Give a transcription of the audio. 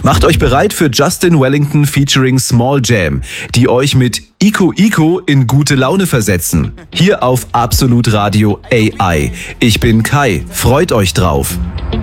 Macht euch bereit für Justin Wellington featuring Small Jam, die euch mit Ico Ico in gute Laune versetzen. Hier auf Absolut Radio AI. Ich bin Kai, freut euch drauf.